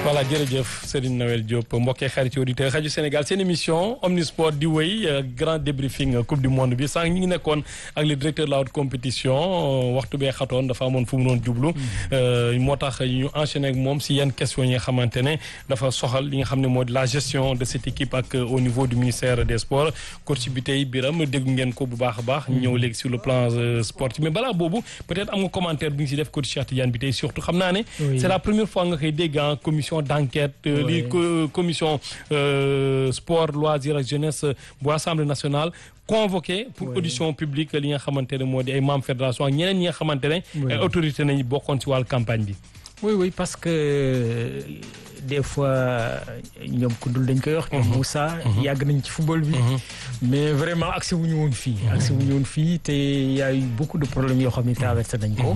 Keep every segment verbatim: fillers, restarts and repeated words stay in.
voilà jërëjëf Serigne Noël Diop mbokkee xarit auditeur rajo Sénégal seen émission Omnisport di wéy grand débriefing coupe du monde bi sànq ñi ngi nekkoon ak le directeur de la haute compétition waxtu bee xatoon dafa amoon fu mu doon jublu moo tax ñu enchaîner ak moom si yenn questions yi nga xamante ne dafa soxal li nga xam ne moo di la gestion de cette équipe ak au niveau du ministère des sports coach bi tey Biram dégg ngeen ko bu baax a baax ñëw léegi sur le plan sportif mais balaa boobu peut-être am nga commentaire bi nga si def coach Cheikh Tidiane bi tey surtout xam naa ne c'est la première fois nga koy dégg en commission d'enquête euh, oui. li commission euh, sport loisirs ak jeunesse bu assemblée nationale convoqué pour oui. audition publique li nga xamante ne moo di ay membres fédération ak ñeneen ñi nga xamante ne ay autorité nañu bokkoon ci wàllu campagne bi. oui oui parce que des fois ñoom kundul dañ koy wax. Moussa yàgg nañ ci football bi. mais vraiment accès wu ñu woon fii. accès wu ñu woon fii te y a eu beaucoup de problèmes yoo xam ne traversé nañ ko.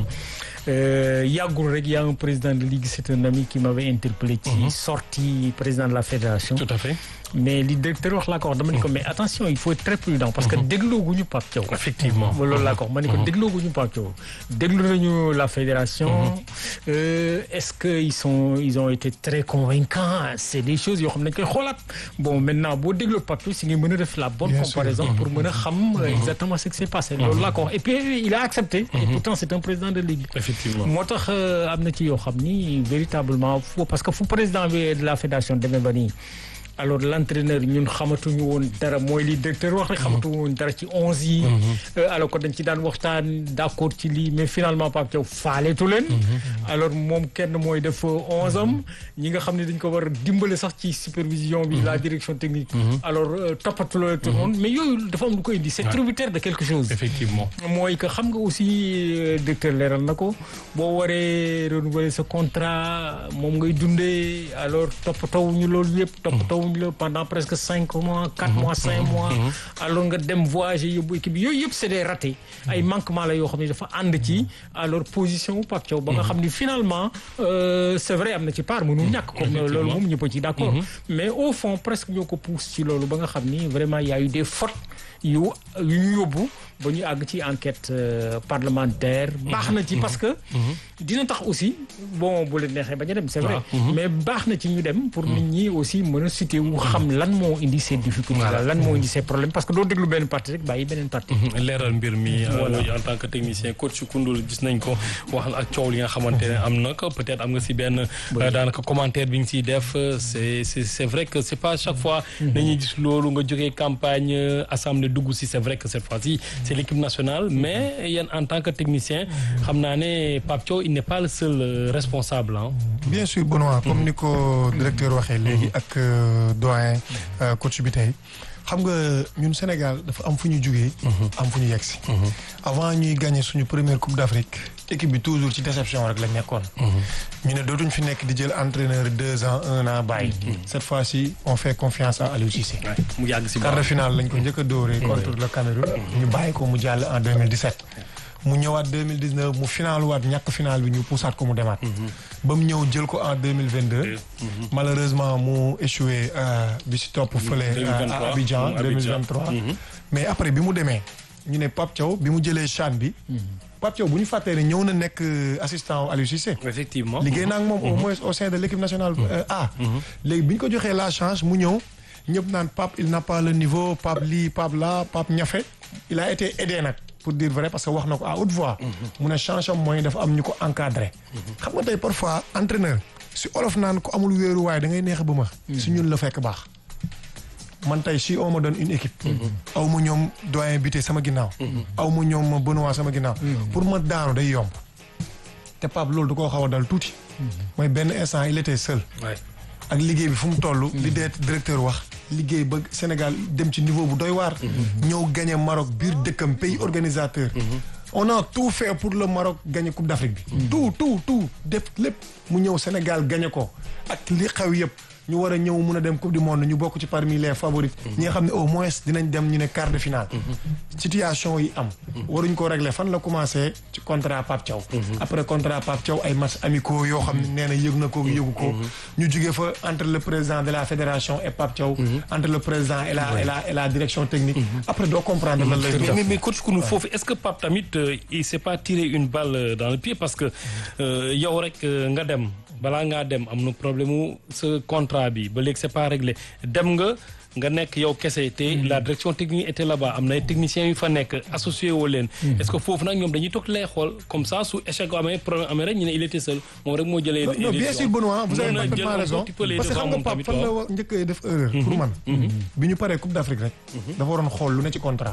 yàggul rek y a un président de ligue c'est un ami qui m'avait interpellé ci sortie président de la fédération. Tout à fait. mais li directeur wax laa ko wax dama ni ko mais attention il faut être très prudent parce que déglooguñu Pape Thiaw. effectivement loolu laa ko wax ma ni ko déglooguñu Pape Thiaw. déglu nañu la fédération. Euh, est-ce que ils sont ils ont été très convaincants c'est des choses yoo xam ne dañ koy xoolaat bon maintenant boo dégloo Pape Thiaw si ngay mën a def la bonne Bien comparaison sûr. Pour mën a xam exactement ce qui s'est passé. loolu laa ko wax et puis il a accepté. et pourtant c'est un président de ligue. effectivement moo tax am na ci yoo xam ni véritablement foo parce que fu président bi de la fédération demee ba nii. alors l'entraîneur ñun xamatuñu woon dara mooy li directeur wax rek xamatuñu woon dara ci onze yi alors que dañ ci daan waxtaan d'accord ci lii mais finalement Pape Thiaw faaleetu leen alors moom kenn mooy def onze am ñi nga xam ne dañ ko war a dimbale sax ci supervision bi la direction technique alors toppatuloo tout le monde mais yooyu dafa am lu ko indi c'est tributaire de quelque chose effectivement mooy que xam nga aussi directeur leeral na ko boo waree renouveler sa contrat moom ngay dundee alors toppatawuñu loolu yëpp toppataw pendant presque cinq mois quatre mois cinq mois alors nga dem voyager yóbbu équipe bi yooyu yëpp c'est des ratés ay manquements la yoo xam ne dafa ànd ci alors position Pape Thiaw ba nga xam ni finalement euh, c'est vrai am na ci part mënul ñàkk comme loolu moom ñëpp ci d'accord mais au fond presque ñoo ko pousse ci loolu ba nga xam ni vraiment y a eu des fautes yu yu ñu yóbbu ba ñu àgg ci enquête euh, parlementaire baax na ci parce que dina tax aussi bon bu leen neexee bañ a dem c'est vrai mais baax na ci ñu dem pour nit ñi aussi mën a citer wu xam lan moo indi ces difficultés là lan moo indi ces problèmes parce que doo déglu benn partie rek bàyyi beneen partie leeral mbir mi en tant que technicien coach Koundoul gis nañ ko wax ak coow li nga xamante ne am na ko peut-être am nga si benn daanaka commentaire bi nga siy def c'est c'est c'est vrai que c'est pas chaque fois dañuy gis loolu nga jógee campagne assemblée dugg si c'est vrai que cette fois-ci c'est l'équipe nationale mais yéen en tant que technicien xam naa ne Pape Thiaw il n'est pas le seul responsable hein. Bien sûr Benoît comme ni ko directeur waxee léegi ak doyen coach bi tey xam nga ñun Sénégal dafa am fu ñu jugee am fu ñu yegsi avant ñuy gagner suñu première coupe d'Afrique équipe bi toujours ci déception rek la nekkoon ñu ne dootuñ fi nekk di jël entraîneur deux ans un an bàyyi cette fois-ci on fait confiance à Aliou Cissé mu yàgg si quart de finale lañ ko njëkk a dóoree contre le Cameroun ñu bàyyi ko mu jàll en deux mille dix-sept mu ñëwaat deux mille dix-neuf mu final waat ñàkk final bi ñu poussaat ko mu demaat ba mu ñëw jël ko en deux mille vingt-deux malheureusement mu échoué bi si topp fële à Abidjan deux mille vingt-trois mais après bi mu demee ñu ne Pape Thiaw bi mu jëlee CHAN bi Pape Thiaw bu ñu fàttee ne ñëw na nekk assistant Aliou Cissé effectivement liggéey naa ak moom au moins au sein de l'équipe nationale A léegi bi ñu ko joxee la chance mu ñëw ñëpp naan Pape il n'a pas le niveau Pape lii Pape là Pape ñafe il a été aidé nag pour dire vrai parce que wax na ko à haute voix mu ne change am mooy dafa am ñu ko encadré xam nga tey parfois entraîneur si olof naan ko amul wéeru waaye da ngay neex ba ma si ñun la fekk baax man tey si on me donne une équipe aw ma ñoom doyen Bité sama ginnaaw aw ma ñoom Benoît sama ginnaaw pour ma daanu day yomb te Pape loolu du koo xaw a dal tuuti mooy benn instant il était seul ak liggéey bi fu mu toll li dee directeur wax liggéey ba Sénégal dem ci niveau bu doy waar ñëw gagner Maroc biir dëkkam pays organisateur on a tout fait pour le Maroc gagner Coupe d'Afrique bi tout tout tout def lépp mu ñëw Sénégal gagner ko ak li xew yëpp ñu war a ñëw mun a dem coupe du monde ñu bokk ci parmi les favoris ñi nga xam ne au moins dinañ dem ñu ne quart de finale situation yi am waruñ ko régler fan la commencé ci contrat Pape Thiaw après contrat Pape Thiaw ay matchs amicaux yoo xam ne nee na yëg na ko yëgu ko ñu jugee fa entre le président de la fédération et Pape Thiaw entre le président et la et la et la direction technique après doo comprendre lan lay mais mais coach Koundoul foofu est-ce que Pape tamit il s'est pas tiré une balle dans le pied parce que yow rek nga dem balaa ngaa dem am na problème mu sa contrat bi ba léegi c'est pas réglé dem nga nga nekk yow kese te la direction technique était là-bas am na ay techniciens yu fa nekk associé woo leen. est-ce que foofu nag ñoom dañuy toog lay xool comme ça su échec amee problème amee rek ñu ne il était seul moom rek moo jëlee. non bien sûr Benoît vous avez parfaitement raison parce que xam nga Pape fan la njëkk a def erreur. pour man bi ñu paree Coupe d'Afrique rek. dafa waroon xool lu ne ci contrat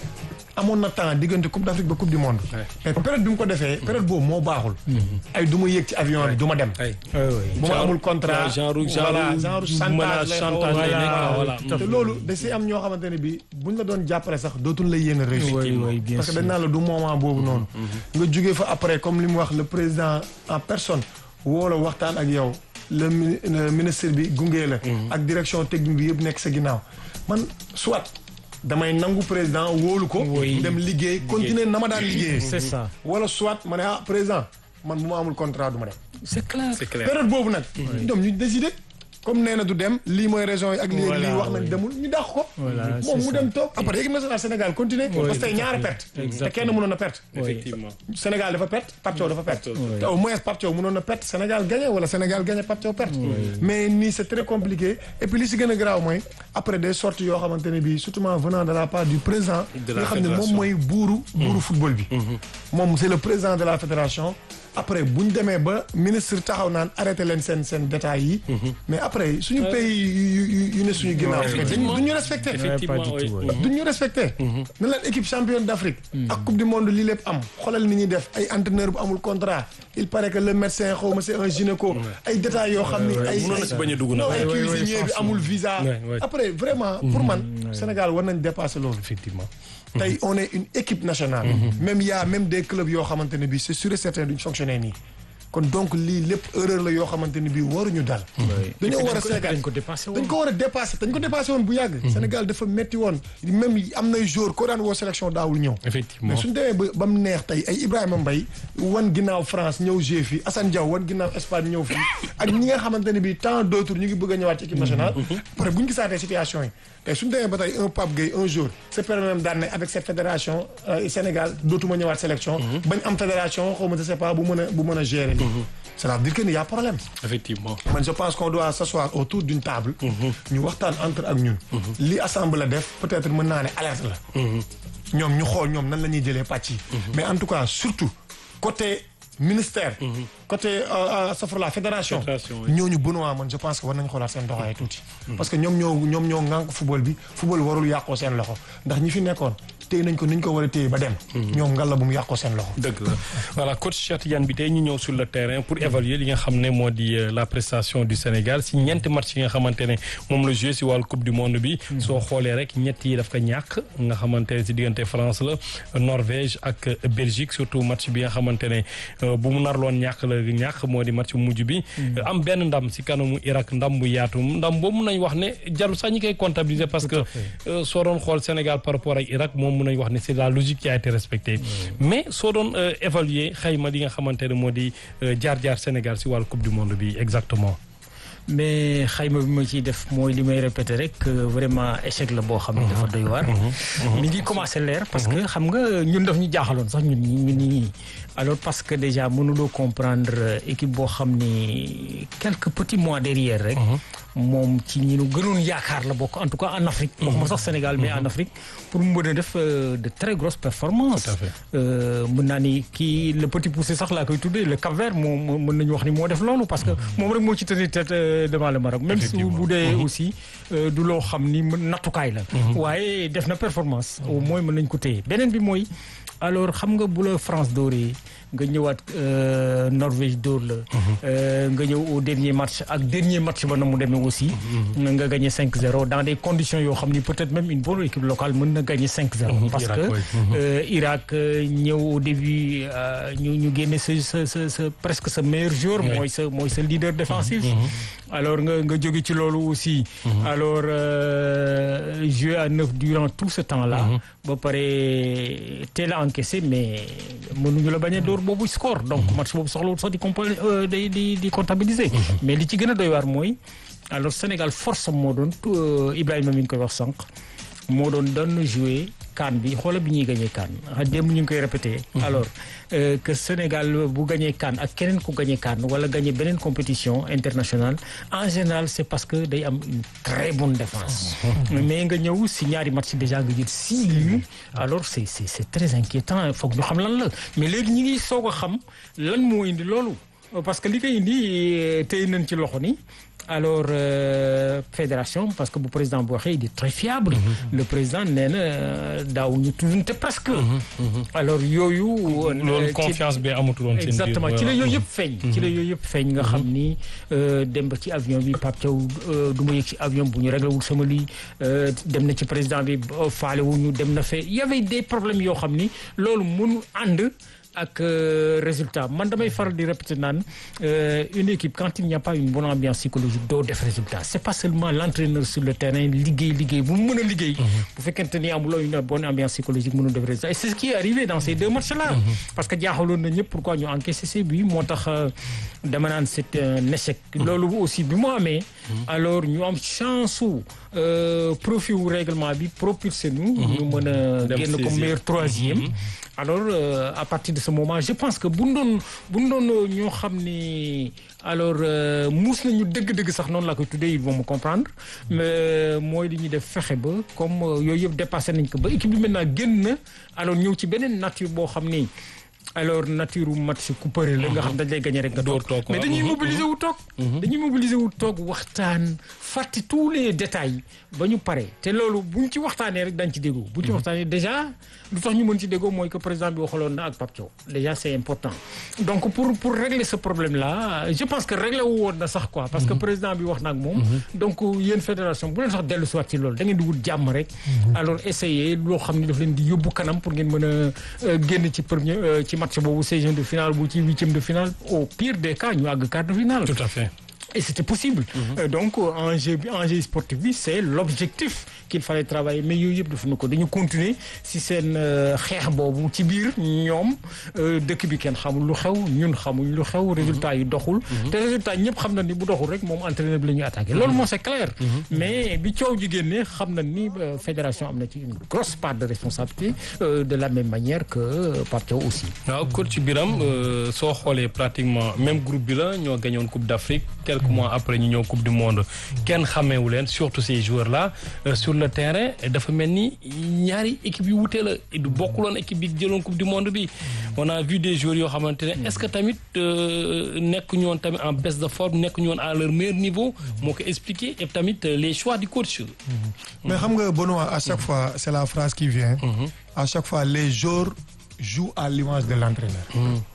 amoon na temps diggante Coupe d'Afrique ba Coupe du Monde. mais période bi mu ko defee période boobu moo baaxul. ay du ma yéeg ci avion bi du ma dem. bu ma amul contrat genre voilà genre chantage voilà te loolu da si am ñoo xamante ne bi buñ la doon jàppale sax dootul la yéen a réussir. parce que dañ naan la du moment boobu noonu. nga jugee fa après comme li mu wax le président en personne woo la waxtaan ak yow le ministre bi gunge la. ak direction technique bi yëpp nekk sa ginnaaw man soit. damay nangu président wóolu ko. dem liggéey continuer na ma daan liggéey. c'est ça. wala soit ma ne ah président man bu ma amul contrat du ma dem. c'est clair c'est clair période boobu nag. ñoom ñu décider comme nee na du dem lii mooy raison yi ak lii ak lii wax nañ demul ñu dàq ko. moom mu dem toog après équipe nationale Sénégal continuer. parce que tey ñaari perte. te kenn mënoon a perte. effectivement Sénégal dafa perte Pape Thiaw dafa perte. te au moins Pape Thiaw mënoon a perte Sénégal gagné wala Sénégal gagné Pape Thiaw perte. mais nii c'est très compliqué et puis li si gën a garaaw mooy après des sorties yoo xamante ne bii surtout venant de la part du président. nga xam ne moom mooy buuru. buuru football bi. moom c'est le président de la fédération. après bu ñu demee ba ministre taxaw naan arrêté leen seen seen détails yi. mais après suñu pays yu yu ne suñu ginnaaw. duñ ñu respecté. effectivement duñ ñu respecté. na leen équipe championne d'Afrique. ak coupe du monde lii lépp am xoolal ni ñuy def ay entraîneur bu amul contrat il paraît que le médecin xaw ma c'est un gynéco. ay détails yoo xam ni ay mënoon na si bañ a dugg nag. ay cuisinier bi amul visa. après vraiment pour man Sénégal war nañ dépasser loolu. effectivement. tey on est une équipe nationale. même y a même des clubs yoo xamante ne bii c'est sûr et certain duñ fonctionner nii. kon donc lii lépp erreur la yoo xamante ni bii waruñu dal. dañoo war a Sénégal dañ ko dépassé woon dañ ko war a dépassé dañ ko dépassé woon bu yàgg. Sénégal dafa metti woon même am nay jour koo daan woo sélection daawul ñëw. effectivement mais suñu demee ba ba mu neex tey ay Ibrahima Mbaye wan ginnaaw France ñëw jouer fii Assane Diaw wan ginnaaw Espagne ñëw fii ak ñi nga xamante ne bii tant d'autres ñu ngi bëgg a ñëwaat ci équipe nationale. après bu ñu gisaatee situation yi tey suñu demee ba tey un Pape Gueye un jour c'est permis même daan ne avec cette fédération Sénégal dootuma ñëwaat sélection. bañ am fédération xaw ma je sais pas bu mën a bu mën a gérer. c'est-à-dire que ni y a problème. effectivement. man je pense qu'on doit s'asseoir autour d'une table. ñu waxtaan entre ak ñun. li assemblée def peut-être mën naa ne alerte la. ñoom ñu xool ñoom nan la ñuy jëlee pàcc yi. mais en tout cas surtout côté ministère. côté safar la fédération. ñooñu Benoît man je pense que war nañu xoolaat seen doxaay tuuti. parce que ñoom ñoo ñoom ñoo ŋànk football bi football warul yàqoo seen loxo ndax ñi fi nekkoon. téye nañ ko ni ñu ko war a téye ba dem. ñoom ngalla bu mu yàqoo seen loxo. dëgg la voilà coach Cheikh Tidiane bi tey ñu ñëw sur le terrain pour évaluer li nga xam ne moo di la prestation du Sénégal si ñeenti match yi nga xamante ne moom la joué si wàllu coupe du monde bi. soo xoolee rek ñett yi daf ko ñàkk nga xamante ne si diggante France la Norvège ak Belgique surtout match bi nga xamante ne bu mu narloon ñàkk la ñàkk moo di match mujj bi. am benn ndam si kanamu Irak ndam bu yaatu ndam boobu nañ wax ne jarul sax ñi koy comptabiliser parce que soo doon xool Sénégal par rapport ak Irak moom. mën nañu wax ne c'est la logique qui a été respectée mais soo doon évaluer xayma li nga xamante ne moo di jaar-jaar Sénégal si wàllu coupe du monde bi exactement. mais xayma bi ma ciy def mooy li may répéter rek vraiment échec la boo xam ne dafa doy waar. mi ngi commencer leer parce que xam nga ñun daf ñu jaaxaloon sax ñun ñi ñun ñi alors parce que déjà mënuloo comprendre équipe boo xam ni quelques petits mois derrière rek. moom ci ñi ñu gënoon yaakaar la bokk en tout cas en Afrique. waxuma sax Sénégal mais en Afrique pour mu mën a def de très grosses performances. tout à fait mën naa ni kii le petit poussé sax laa koy tuddee le Cap-Vert moom mën nañu wax ni moo def loolu parce que moom rek moo ci tenir tête devant le Maroc. même si bu dee aussi du loo xam ni nattukaay la. waaye def na performance au moins mën nañ ko téye beneen bi mooy alors xam nga bu la France dooree nga ñëwaat Norvège dóor la. nga ñëw au dernier match ak dernier match ba na mu demee aussi. nga gagné cinq zéro dans des conditions yoo xam ni peut-être même une bonne équipe locale mën na gagné cinq zéro. parce que Irak ñëw au début ñu ñu génne sa sa sa sa presque sa meilleur joueur. mooy sa mooy sa leader défensif. alors nga nga jóge ci loolu aussi. alors jouer à neuf durant tout ce temps-là. ba pare teel a encaissé mais mënuñu la bañ a dóor boobu score donc match boobu soxlawul sax di comp di di di comptabiliser. mais li ci gën a doy waar mooy alors Sénégal force moo doon Ibrahima mi ngi koy wax sànq moo doon doon jouer CAN bi xoolal bi ñuy gagné CAN démb ñu ngi koy répété. alors euh, que Sénégal bu gagné CAN ak keneen ku gagné CAN wala gagné beneen compétition internationale en général c'est parce que day am une très bonne défense. mais nga ñëw si ñaari match déjà nga jël six buts alors c'est c'est c'est très inquiétant foog ñu xam lan la mais léegi ñi ngi soog a xam lan moo indi loolu parce que li koy indi tey nañ ci loxo ni alors euh, fédération parce que bu président bu waxee il est très fiable. Mm-hmm. le président nee na daaw ñu tuddante presque. Mm-hmm. alors yooyu. loolu confiance bi amatul woon seen biir exactement ci la yooyu yëpp feeñ. ci la yooyu yëpp feeñ nga xam ni dem ba ci avion bi Pape Thiaw du ma yëg ci avion bu ñu réglé wul sama lii dem na ci président bi faale wu ñu dem na fee y avait des problèmes yoo xam ni loolu mënu ànd. ak euh, résultat man damay faral di répéter naan euh, une équipe quand il n'y a pas une bonne ambiance psychologique doo def résultat c'est pas seulement l'entraîneur sur le terrain liggéey liggéey bu mu mën a liggéey bu fekkente ni amuloo une bonne ambiance psychologique mënul def résultat et c'est ce qui est arrivé dans ces deux matchs là parce que jaaxaloon na ñëpp pourquoi ñu encaissé ces buts moo tax dama naan c'est un échec loolu aussi bi mu amee alors ñu am chance su euh, profit wu règlement bi propulsé nu ñu mën a génn comme meilleur troisième alors euh, à partir de ce moment je pense que bu ñu doon bu ñu doon ñoo xam ni alors muus nañu dëgg-dëgg sax noonu laa koy tuddee ils vont me comprendre mais mooy li ñuy def fexe ba comme yooyu yëpp dépassé nañ ko ba équipe bi maintenant génn na alors ñëw ci beneen nature boo xam ni alors nature match couperet la nga xam dañ lay gagner rek nga toog mais dañuy mobiliser wu toog dañuy mobiliser wu toog waxtaan fàtte tous les détails ba ñu pare te loolu buñ ci waxtaanee rek dañ ci déggoo buñ ci waxtaanee déjà lu tax ñu mën ci déggoo mooy que président bi waxaloon na ak Pape Thiaw déjà c'est important donc pour pour régler ce problème là je pense que régler wu woon na sax quoi parce que président bi wax na ak moom donc yéen fédération bu leen sax dellu si waat ci loolu da ngeen di wut jàmm rek alors essayer loo xam ne daf leen di yóbbu kanam pour ngeen mën a génn ci premier ci match boobu seizième de finale bu ci huitième de finale au pire des cas ñu àgg quart de finale. Tout à fait. Et c'était possible. Mm-hmm. Euh, donc enjeu bi enjeu sportif bi c'est l'objectif qu'il fallait travailler mais yooyu yëpp defuñu ko dañu continuer si seen xeex boobu ci biir ñoom dëkk bi kenn xamul lu xew ñun xamuñ lu xew résultat yi doxul te résultat ñëpp xam na ni bu doxul rek moom entraîneur bi la ñuy attaqué loolu moo c'est clair mais bi coow ji génnee xam na ni fédération am na ci une grosse part de responsabilité euh, de la même manière que Pape Thiaw aussi. waaw coach Birame soo xoolee pratiquement même groupe bi la ñoo gagnoon Coupe d'Afrique quelques mois après ñu ñëw Coupe du Monde kenn xameewu leen surtout ces joueurs là euh, sur le terrain dafa mel ni ñaari équipe yu wute la du bokkuloon équipe bi jëloon Coupe du Monde bi on a vu des joueurs yoo xamante ne est-ce que tamit nekk ñu woon tamit en baisse de forme nekk ñu woon à leur meilleur niveau moo ko expliqué et tamit les choix du coach. mais xam nga Benoît à chaque fois c'est la phrase qui vient. à chaque fois les joueurs jouent à l'image de l'entraîneur.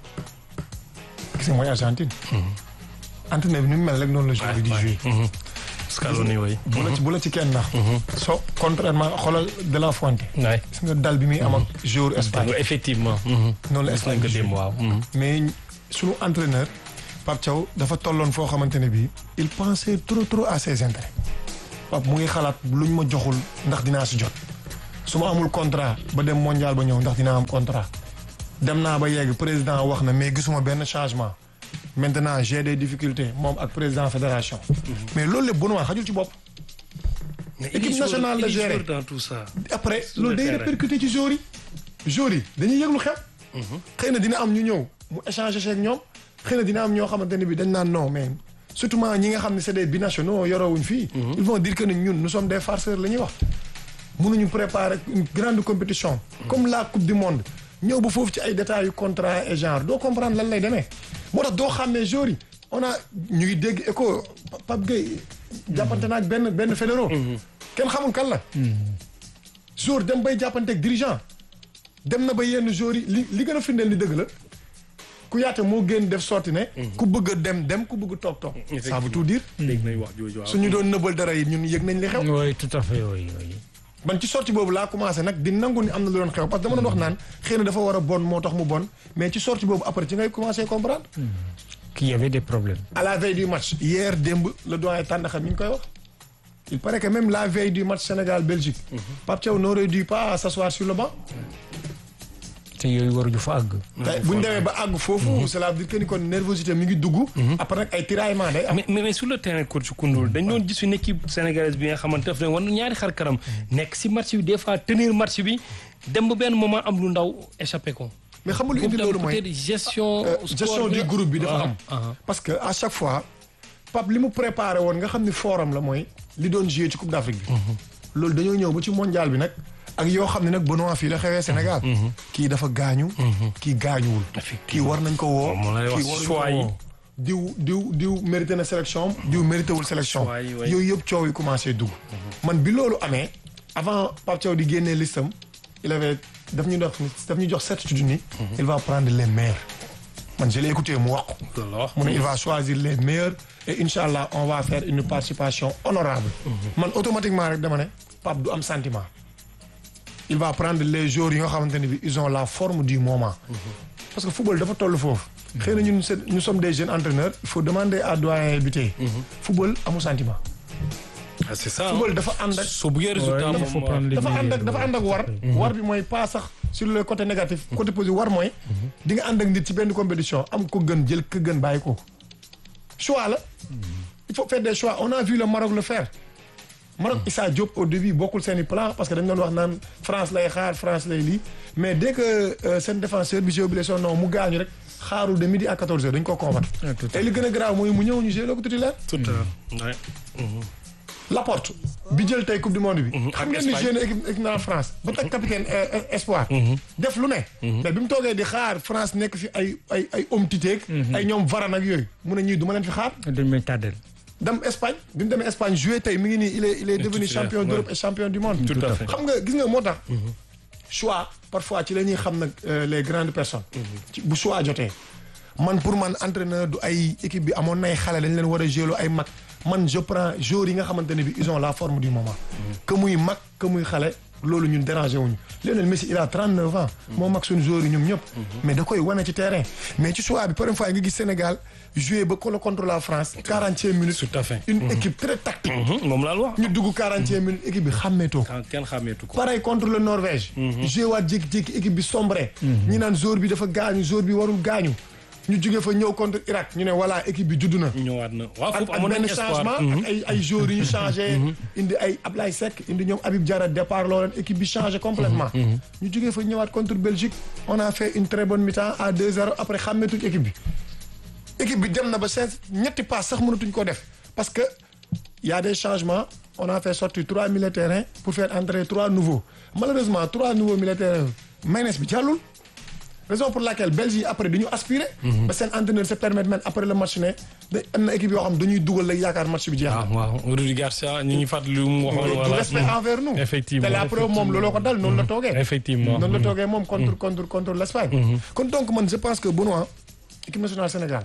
gis nga mooy Argentine. entraîneur bi ni mu mel rek noonu la joueur bi di jouer. Scaloni way. bu la ci bu la ci kenn nax. so contrairement xoolal De La Fuente. waay gis nga dal bi muy am ak joueur Espagne. effectivement. noonu la Espagne di waaw. mais sunu entraîneur Pape Thiaw dafa tolloon foo xamante ne bii il pensait trop trop à ses intérêts. Pape mu ngi xalaat luñ ma joxul ndax dinaa si jot su ma amul contrat ba dem mondial ba ñëw ndax dinaa am contrat dem naa ba yegg président wax na mais gisuma benn changement. maintenant j'ai des difficultés moom ak président fédération. mais loolu lépp Benoît xajul ci bopp. équipe nationale la géré dans tout ça. après loolu day répercuté ci joueurs yi. joueurs yi dañuy yëglu xew. xëy na dina am ñu ñëw mu échanger ak ñoom xëy na dina am ñoo xamante ne bi dañ naan non mais surtout ñi nga xam ne c'est des binationaux yorowuñ fii. ils vont dire que ni ñun nous sommes des farceurs la ñuy wax. mënuñu préparer une grande compétition. comme la coupe du monde. ñëw ba foofu ci ay détails yu contrat et genre doo comprendre lan lay demee moo tax doo xàmmee joueurs yi on a ñu ngi dégg écho Pape Gueye jàppante na ak benn benn fédéraux kenn xamul kan la joueur dem bay jàppante ak dirigeant dem na ba yenn joueurs yi li li gën a firndeel ni dëgg la ku yaate moo gën def sorti ne ku bëgg a dem dem ku bëgg toog toog ça veut tout dire suñu doon nëbal dara yi ñun yëg nañ li xew oui tout à fait oui oui man ci sortie boobu laa commencé nag di nangu ni am na lu doon xew parce que dama doon wax naan xëy na dafa war a bon moo tax mu bon mais ci sortie boobu après ci ngay commencé comprendre. qu'il y avait des problèmes. à la veille du match hier démb le doyen Tandakha mi ngi koy wax il paraît que même la veille du match Sénégal Belgique. Pape Thiaw n'aurait dû pas s'asseoir sur le banc. te yooyu waruñu fa àgg. tey bu ñu demee ba àgg foofu. cela veut dire que ni kon nervosité mi ngi dugg. après nag ay tiraillement day am. mais mais sur le terrain coach Koundoul dañ doon gis une équipe sénégalaise bi nga xamante ne war na ñaari xar kanam nekk si match bi des fois tenir match bi dem ba benn moment am lu ndaw échappé ko. mais xam nga lu indi loolu mooy peut-être gestion. gestion du groupe bi dafa am. parce que à chaque fois Pape li mu préparé woon nga xam ni forum la mooy li doon joué ci Coupe d'Afrique bi. loolu dañoo ñëw ba ci mondial bi nag. ak yoo xam ne nag Benoît fii la xewee Sénégal. kii dafa gaañu. kii gaañuwul. kii war nañ ko woo. kii waruñu ko woo. diw diw diw mérité na sélection diw mérité wul sélection. yooyu yëpp coow yi commencé dugg. man bi loolu amee avant Pape Thiaw di génnee listam il avait daf ñu dox daf ñu jox certitude ni. il va prendre les meilleurs. man je l'ai écouté mu wax ko. mu ne il va choisir les meilleurs et incha allah on va faire une participation honorable man automatiquement rek dama ne Pape du am sentiment. il va prendre les joueurs yi nga xamante ne bi ils ont la forme du moment. parce que football dafa toll foofu. xëy na ñun nous sommes des jeunes entraîneurs il faut demander à doyen bi tey. football amul sentiment. ah c'est ça football dafa ànd ak. soo bëggee résultat moom dafa ànd ak dafa ànd ak war. war bi mooy pas sax sur le côté négatif. côté positif war mooy. di nga ànd ak nit ci benn compétition am ko gën jël ko gën bàyyi ko. choix la. il faut faire des choix on a vu le Maroc le faire. Maroc Issa Diop au début bokkul seen i plan parce que dañ doon wax naan France lay xaar France lay lii mais dès que seen défenseur bi j'ai oublié son nom mu gaañu rek xaarul de midi à quatorze heures dañ ko convaincre. et li gën a grave mooy mu ñëw ñu joué ko titulaire. tout à fait. Laporte bi jël tey coupe du monde bi. xam ngeen ni joué na équipe équipe na France ba teg capitaine espoir. def lu ne. mais bi mu toogee di xaar France nekk fi ay ay ay Umtiti. ay ñoom Varane ak yooyu mu ne ñii du ma leen fi xaar. dañ may tàddeel. dem Espagne bi mu demee Espagne joué tey mi ngi nii il est il est devenu champion d'Europe et champion du monde. tout à fait xam nga gis nga moo tax. choix parfois ci la ñuy xam nag les grandes personnes. ci bu choix jotee. man pour man entraîneur du ay équipe bi amoon nay xale dañ leen war a jouer ay mag man je prends joueurs yi nga xamante ne bi ils ont la forme du moment. que muy mag que muy xale loolu ñun dérangé wuñu Lionel Messi il a trente-neuf ans. moo mag suñu joueurs yi ñoom ñëpp. mais da koy wane ci terrain mais ci choix bi première fois nga gis Sénégal. joué ba contre la France. quarante-cinq minutes. tout à fait une équipe très tactique. moom laa la wax. ñu dugg quarante-cinq minutes équipe bi xàmmeetoo ko. kenn xàmmeetu ko. pareil contre le Norvège. joué waat jékki-jékki équipe bi sombré. ñi naan joueur bi dafa gaañu joueur bi warul gaañu. ñu jógee fa ñëw contre Irak ñu ne voilà équipe bi judd na. ñëwaat na waaw foofu ak amoon nañu benn changement ak ay ay joueurs yu ñu changé. indi ay Ablaye Seck indi ñoom Habib Diarra départ loo leen équipe bi changé complètement ñu jógee fa ñëwaat contre Belgique. on a fait une très bonne mi-temps à deux zéro après xàmmeetuñ équipe bi. équipe bi dem na ba seen ñetti pass sax mënatuñ ko def parce que y a des changements on a fait sortir trois milieux de terrain pour faire entrer trois nouveaux malheureusement trois nouveaux milieux de terrain mayonnaise bi jàllul raison pour laquelle Belgique après dañu aspirer. ba seen entraîneur se permettre même après le match ne da am na équipe yoo xam dañuy dugal la yaakaar match bi jeex na. waaw waaw Rudi Garcia ñu ngi fàttali lu mu waxoon. voilà du respect envers nous. effectivement te la preuve moom looloo ko dal noonu la toogee. effectivement noonu la toogee moom contre contre contre l'Espagne. kon donc man je pense que Benoît équipe nationale Sénégal.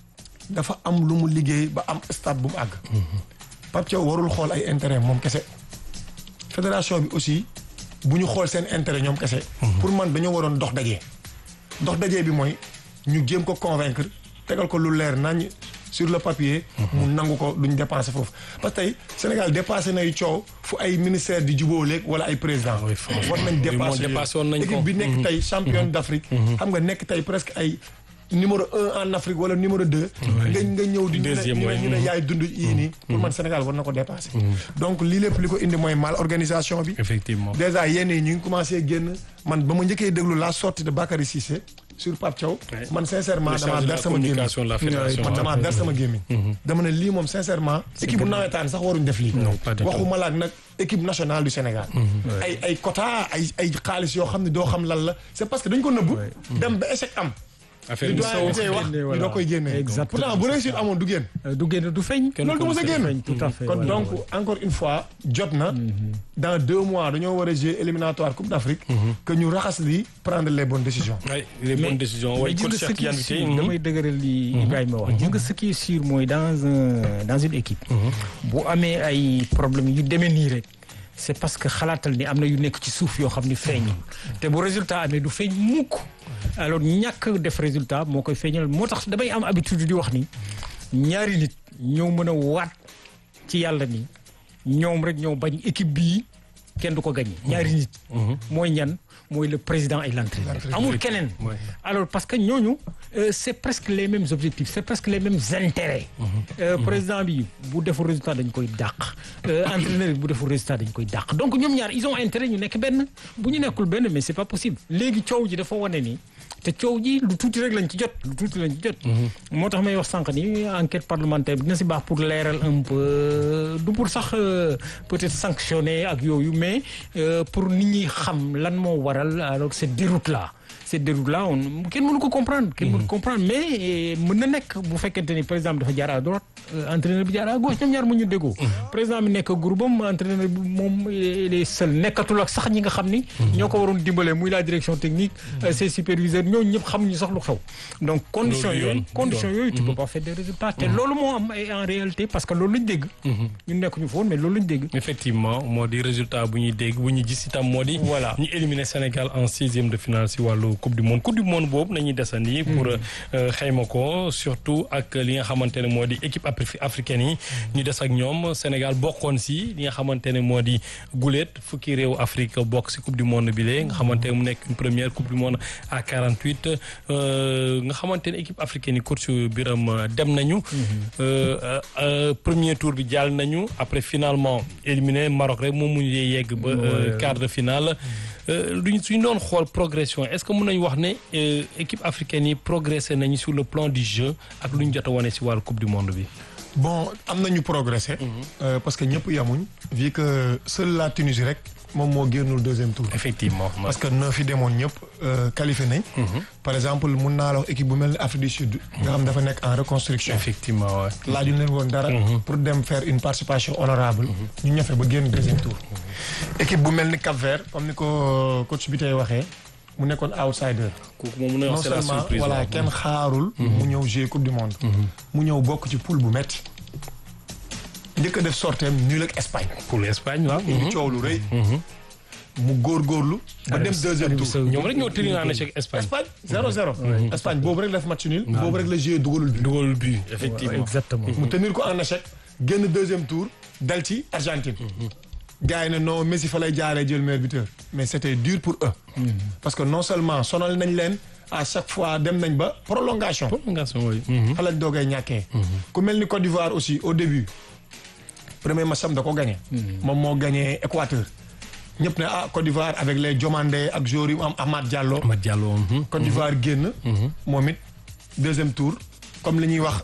dafa am lu mu liggéey ba am stade bu mu àgg. Pape Thiaw warul xool ay intérêt moom kese. fédération bi aussi bu ñu xool seen intérêt ñoom kese. pour man dañoo waroon dox daje. dox daje bi mooy ñu jéem ko convaincre tegal ko lu leer nañ sur le papier. mu nangu ko duñ dépensé foofu. parce que tey Sénégal dépassé nay coow fu ay ministère di jubóo léeg wala ay président war nañ dépassé équipe bi nekk tey championne d'Afrique. xam nga nekk tey presque ay. numéro un en Afrique wala numéro deux. nga nga ñëw di. deuxième mooy ñu ne yaay dund yii nii. pour man Sénégal war na ko dépasser. donc lii lépp li ko indi mooy mal organisation bi. effectivement déjà yenn yi ñu ngi commencé génn man ba ma njëkkee déglu la sortie de Bakary Cissé sur Pape Thiaw. man sincèrement damaa ber sama gémmiñ man damaa ber sama gémmiñ. dama ne lii moom sincèrement. équipe bu nawetaan sax waruñ def lii. waxuma laak nag équipe nationale du Sénégal. ay ay quota ay ay xaalis yoo xam ne doo xam lan la c'est parce que dañ ko nëbb. dem ba échec am. affaire bi soo wax ñu doo koy génne. pourtant bu réussir amoon du génn. du génn du feeñ. loolu du mos a génn. tout à fait kon donc encore une fois jot na. dans deux mois dañoo war a jouer éliminatoire Coupe d'Afrique. que ñu raxas lii prendre les bonnes décisions. oui les bonnes décisions. mais gis nga ce qui est sûr damay dëgëral li Ibrahima wax. gis nga ce qui est sûr mooy dans un dans une équipe. bu amee ay problèmes yu demee nii rek. c'est parce que xalaatal ni am na yu nekk ci suuf yoo xam ni feeñ. te bu résultat amee du feeñ mukk. alors ñàkk def résultat moo koy feeñal moo tax damay am habitude di wax ni ñaari nit ñoo mën a waat ci yàlla ni ñoom rek ñoo bañ équipe bii kenn du ko gagné ñaari nit. mooy ñan mooy le président et l'entraîneur. amul keneen. alors parce que ñooñu euh, c'est presque les mêmes objectifs c'est presque les mêmes intérêts. Euh, président bi bu deful résultat dañ koy dàq. Euh, entraîneur bi bu deful résultat dañ koy dàq donc ñoom ñaar ils ont intérêt ñu nekk benn bu ñu nekkul benn mais c'est pas possible léegi coow ji dafa wane ni. te coow ji lu tuuti rek lañ ci jot lu tuuti lañ ci jot. moo tax may wax sànq ni enquête parlementaire bi dina si baax pour leeral un peu du pour sax peut-être sanctionner ak yooyu mais pour nit ñi xam lan moo waral alors cette déroute là. cette déroute là on kenn mënu ko comprendre. kenn mënu ko comprendre mais mën na nekk bu fekkente ni par exemple dafa jaar à droite entraîneur bi jaar à gauche ñoom ñaar mu ñu déggoo. président bi nekk groupe am entraîneur bi moom il est seul nekkatul ak sax ñi nga xam ni. ñoo ko waroon dimbale muy la direction technique. ses superviseurs ñooñu ñëpp xamuñu sax lu xew. donc conditions yooyu conditions yooyu tu peux pas faire des résultats. te loolu moo am en réalité parce que loolu lañ dégg. ñun nekkuñu foon mais loolu lañ dégg. effectivement moo di résultat bu ñuy dégg bu ñu gis itam moo di. voilà ñu éliminer Sénégal en sixième de finale si wàllu coupe du monde coupe du monde boobu nañuy desandi. pour xayma ko surtout ak li nga xamante ne moo di équipe africaine yi. ñu des ak ñoom Sénégal bokkoon si li nga xamante ne moo di guléet fukki réew Afrique bokk si coupe du monde bi lee nga xamante ne mu nekk une première coupe du monde à quarante-huit nga xamante ne équipe africaine yi coach Biram dem nañu. premier tour bi jàll nañu après finalement éliminé Maroc rek moom mu ñu yegg ba quart de finale. luñ suñ doon xool progression est-ce que mën nañu wax ne équipe africaine yi progressé nañu sur le plan du jeu ak lu ñu jot a wane si wàllu coupe du monde bi. bon am nañu progressé. Euh, parce que ñëpp yamuñ. vu que seule la Tunisie rek moom moo génnul deuxième tour. effectivement parce que neuf fi demoon ñëpp qualifié nañ. par exemple mun naa la wax équipe bu mel ni Afrique du Sud. nga xam dafa nekk en reconstruction. effectivement waaw. laaju leen woon dara. pour dem faire une participation honorable ñu ñafe ba génn deuxième tour. équipe bu mel ni Cap-Vert comme ni ko coach bi tey waxee mu nekkoon outsider. kooku moom mun non c'est la seulement surprise voilà kenn xaarul. mu ñëw jouer coupe du monde. mu ñëw bokk ci poule bu metti njëkk a def sorteem nul ak Espagne. pour l'Espagne waaw. ñu coow lu rëy. mu góorgóorlu. ba dem deuxième tour. ñoom rek ñoo tëri en échec Espagne. Espagne zéro zéro. Espagne boobu rek def match nul. boobu rek la joué dugalul but. dugalul but effectivement. exactement. mu tenir ko en échec génn deuxième tour dal ci Argentine. gars yi ne non Messi fa lay jaaree jël meilleur buteur. mais c'était dur pour eux. parce que non seulement sonal nañ leen à chaque fois dem nañ ba prolongation. prolongation oui. fa lañ doogay ñàkkee. ku mel ni Côte d'Ivoire aussi au début premier match am da ko gagné. moom moo gagné Équateur. ñëpp ne ah Côte d'Ivoire avec les Diomandé ak joueurs yu am Amad Diallo. Amad Diallo. Côte d'Ivoire génn. moom it deuxième tour comme li ñuy wax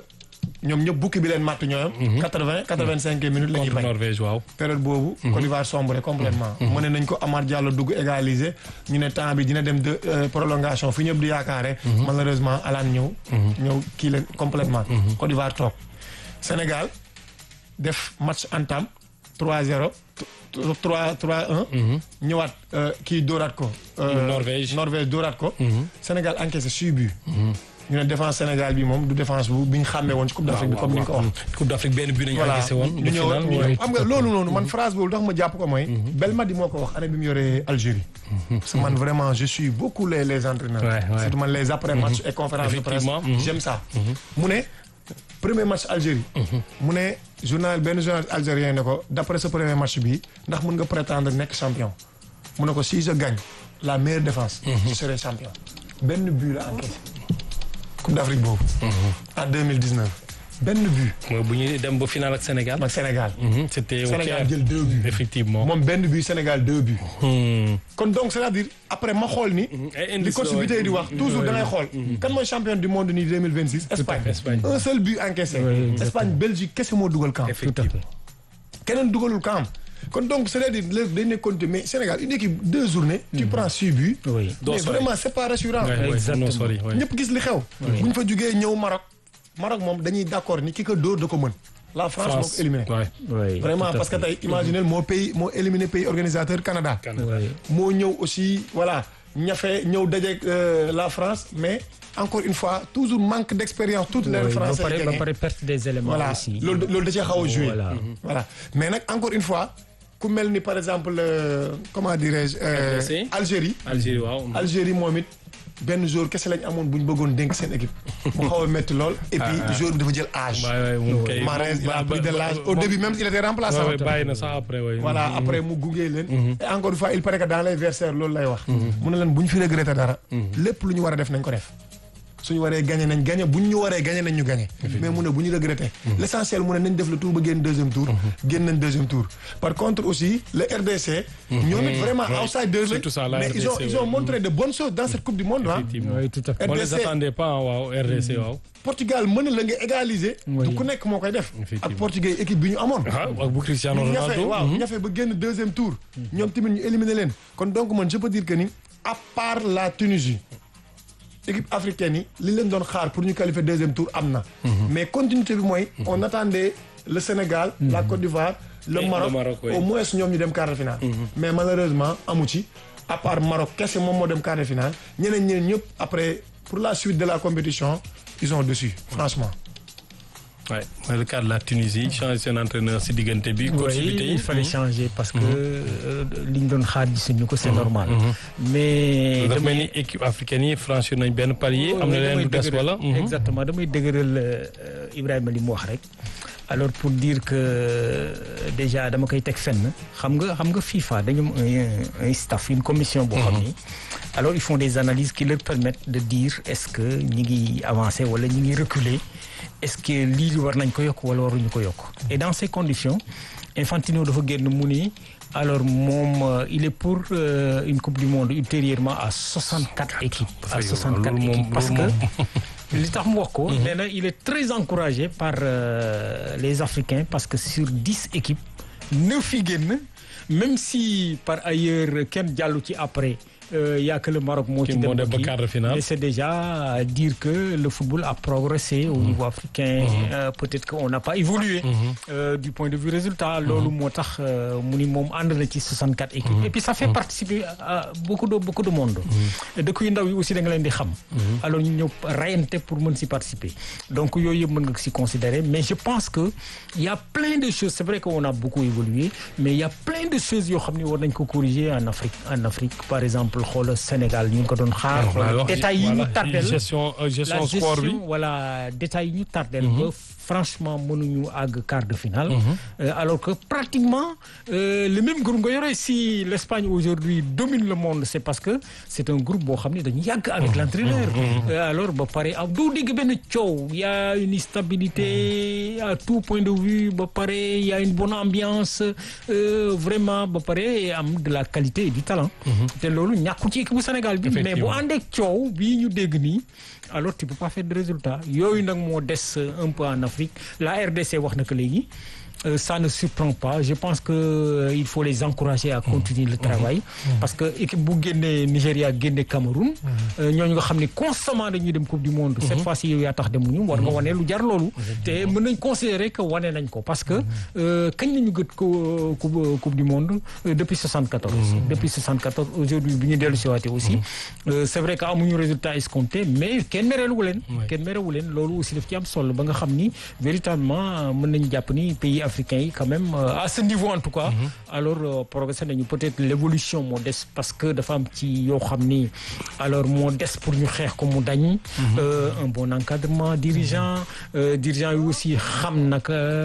ñoom ñëpp bukki bi leen matt ñooyam. quatre-vingt quatre-vingt-cinq minutes la ñuy contre bañ. Norvège waaw. période boobu. Côte d'Ivoire sombre complètement mëne nañ ko Amad Diallo dugg égaliser ñu ne temps bi dina dem de prolongation fi ñëpp di yaakaare. malheureusement Alan ñëw. ñëw kii leen complètement. Côte d'Ivoire toog. Sénégal def match entame trois zéro trois trois un. ñëwaat kii dóoraat ko. Norvège Norvège dóoraat ko. Sénégal encaissé six buts. ñu ne défense Sénégal bi moom du défense bu bi ñu xàmmee woon ci Coupe d'Afrique bi comme ni nga ko wax. Coupe d'Afrique benn but nañu voilà encaissé woon. ñu ñëw ñu ñëw xam nga loolu noonu man phrase boobu tax ma jàpp ko mooy. Belmadi moo ko wax année bi mu yoree Algérie. parce que man vraiment je suis beaucoup les les entraîneurs. Ouais, ouais. surtout man les après match et conférences de presse. Effectivement. j'aime ça. mu ne premier match Algérie. mu ne journal benn journaliste algérien ne ko d'après ce premier match bi ndax mën nga prétendre nekk champion. mu ne ko si je gagne la meilleure défense. je serai champion. benn but la encaissé. Coupe d'Afrique boobu. en deux mille dix-neuf. benn but. mooy bu ñuy dem ba final ak Sénégal. ak Sénégal. c'était au Sénégal Caire. jël deux buts. effectivement. moom benn but Sénégal deux buts. Hmm. kon donc c'est-à-dire après ma xool ni. ay li indices coach bi tey di wax toujours da ngay xool. kan mooy champion du monde nii deux mille vingt-six. Espagne Espagne. un seul but encaissé. Oui, Espagne Belgique kese moo dugal camp. effectivement. keneen dugalul camp. kon donc c'est-à-dire léegi dañ ne compter mais Sénégal une équipe deux journées. tu prends six buts. oui. doo mais sori. vraiment c'est pas rassurant. Ouais, ouais, Exactement. non, sorry, ouais. ñëpp gis li xew. bu ñu fa jugee ñëw Maroc. Maroc moom dañuy d'accord ni ki ko dóor da ko mën. la France moo ko éliminé. ouais. oui. vraiment parce que tey imaginez moo pays moo éliminé pays organisateur Canada. Canada. oui. moo ñëw aussi voilà ñafe ñëw dajeeg la France mais encore une fois toujours manque d'expérience toutes les oui. ba Français pare ba gagné. pare perte des éléments voilà aussi. loolu loolu da cee xaw a joué. Voilà. voilà mais nag encore une fois ku mel ni par exemple euh, comment dirais-je. euh, R D C. Algérie. Algérie waaw. Algérie moom it benn joueur kese lañ amoon bu ñu bëggoon dénk seen équipe mu xaw a métti lool et puis joueur bi dafa jël âge. Mahrez il a pris de l'âge au début même il était remplaçant. bàyyi na sax après waay. voilà après mu gunge leen. et encore une fois il paraît que dans les vestiaires loolu lay wax. mu ne leen bu ñu fi regretter dara. lépp lu ñu war a def nañ ko def. suñu waree gagné nañ gagné bu ñu waree gagné nañ ñu gagné. mais mu ne bu ñu regretté. l' essentiel mu ne nañ def le tour ba génn deuxième tour. génn nañ deuxième tour. par contre aussi le R D C. ñoom it vraiment outsiders la mais ils ont ils ont montré de bonnes choses dans cette coupe du monde ah. oui tout à fait. on les attendait pas waaw R D C waaw. Portugal mën na la nga égaliser. du ku nekk moo koy def. ak Portugais équipe bi ñu amoon. ak bu Cristiano Ronaldo waaw ñafe ba génn deuxième tour. ñoom tamit ñu éliminer leen. kon donc man je peux dire que ni à part la Tunisie. équipe africaine yi li leen doon xaar pour ñu qualifier deuxième tour am na. mais continuité bi mooy. on attendait le Sénégal. la Côte d'Ivoire le Maroc au moins ñoom ñu dem quart de finale. mais malheureusement amu ci à part Maroc kese moom moo dem quart de finale ñeneen ñeneen ñëpp après pour la suite de la compétition ils ont dessus franchement. Ouais, le cas de la Tunisie changer seen entraîneur si diggante bi. oui il fallait changer parce que li ñu doon xaar gisuñu ko c'est normal. mais dafa mel ni équipe africaine yi franchir nañ benn palier. am na leen lu des wala. exactement damay dëgëral Ibrahima li mu wax rek. alors pour dire que déjà dama koy teg fenn xam nga xam nga FIFA dañu am un staff une commission boo xam ni. alors ils font des analyses qui leur permettent de dire est-ce que ñi ngi avancer wala ñi ngi reculer. est-ce que lii war nañ ko yokk wala waruñu ko yokk et dans ces conditions Infantino dafa génn mu ni alors moom il est pour euh, une coupe du monde ultérieurement à soixante-quatre équipes à soixante-quatre équipes parce que li tax mu wax ko nee na il est très encouragé par euh, les Africains parce que sur dix équipes neuf yi génn même si par ailleurs kenn jàllu ci après il euh, y a que le Maroc moo ci dem ba kii mais c'est déjà dire que le football a progressé au mmh. niveau africain mmh. euh, peut-être qu'on n'a pas évolué mmh. euh, du point de vue résultat loolu moo tax mu ni moom ànd na ci soixante-quatre équipes mmh. et puis ça fait mmh. participer à beaucoup de beaucoup de monde dëkk yu ndaw yi aussi da nga leen di xam alors ñu ñëw rayante pour mën si participer donc yooyu yëpp mën nga si considérer mais je pense que il y a plein de choses c'est vrai qu'on a beaucoup évolué mais il y a plein de choses yoo xam ne war nañ ko corriger en Afrique en Afrique par exemple xool Sénégal ñu ngi ko doon xaar. détails yi ñu tardel gestion gestion sport bi voilà détails yi ñu tardel ba franchement mënuñu àgg quart de finale. Euh, alors que pratiquement euh, le même groupe nga yore si l'Espagne aujourd'hui domine le monde c'est parce que c'est un groupe boo xam ne dañu yàgg avec l'entraîneur. Euh, alors ba pare ah doo dégg benn coow y a une stabilité à tout point de vue ba pare y a une bonne ambiance euh, vraiment ba pare am de la qualité et du talent. te loolu ñàkku ci équipe bu Sénégal bi. mais bu àndeek coow bii ñu dégg nii. alors tu peux pas faire de résultat yooyu nag moo des un peu en Afrique la R D C wax na ko léegi Euh, ça ne surprend pas je pense que euh, il faut les encourager à continuer le travail parce que équipe bu génnee Nigéria génne Cameroun ñooñu nga xam ne constamment dañuy dem coupe du monde cette fois-ci yow yaa tax demuñu war nga wane lu jar loolu te mën nañ considérer que wane nañ ko parce que kañ nañu gët ko coupe du monde depuis soixante-quatorze depuis soixante-quatorze aujourd'hui bi ñu dellu si waatee aussi c'est vrai que amuñu résultat escompté mais kenn merewu leen kenn merewu leen loolu aussi daf ci am solo ba nga xam ni véritablement mën nañu jàpp ni pays africains yi quand même euh, à ce niveau en tout cas mm-hmm. alors euh, progressé nañu peut-être l'évolution moo des parce que dafa am ci yoo xam ni alors moo des pour ñu xeex ko mu dañ mm-hmm. euh, un bon encadrement dirigeant euh, dirigeant yi aussi xam nag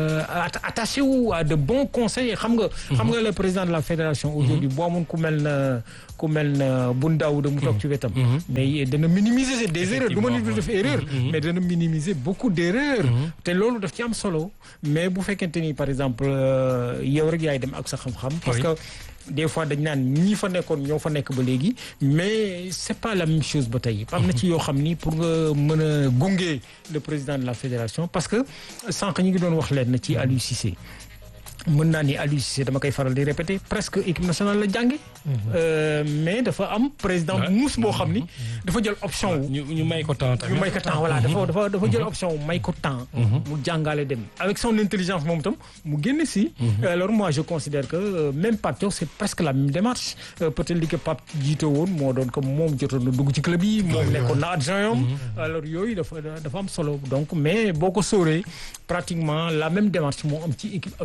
attaché wu à de bons conseils xam nga mm-hmm. xam nga le président de la fédération aujourd'hui boo amoon ku mel na ku mel na Boun Daouda mu toog ci wetam mais dana minimiser des erreurs du ma ni def erreur mais dana minimiser beaucoup d'erreurs te loolu daf ci am solo mais bu fekkente ni par exemple yow rek yaay dem ak sa xam-xam parce que des fois dañ naan ñi fa nekkoon ñoo fa nekk ba léegi mais c'est pas la même chose ba tey am na ci yoo xam ni pour nga mën a gunge le président de la fédération parce que sànq ñi ngi doon wax leen na ci Aliou Cissé mën naa ni Aliou Cissé dama koy faral di répéter presque équipe nationale la jànge mais dafa am président bu muus boo xam ni dafa jël option wu ñu may ko temps ñu may ko temps voilà dafa dafa dafa jël option wu may ko temps mu jàngale dem avec son intelligence moom itam mu génn si alors moi je considère que même Pape Thiaw c'est presque la même démarche peut-être li ko Pape jiite woon moo doon comme moom jotoon na dugg ci club yi moom nekkoon na adjoint yom alors yooyu dafa dafa am solo donc mais boo ko sóoree pratiquement la même démarche moo am ci équipe africaine